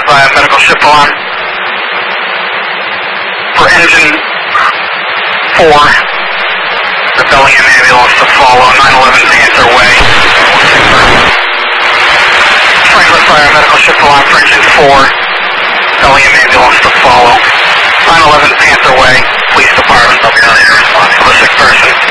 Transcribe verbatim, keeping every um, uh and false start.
by a medical ship alarm. For engine four, the Bellingham ambulance to follow, nine eleven Panther Way. Franklin Fire medical ship alarm for engine four, Bellingham ambulance to follow, nine eleven Panther Way, police department, W nine responding to a sick person.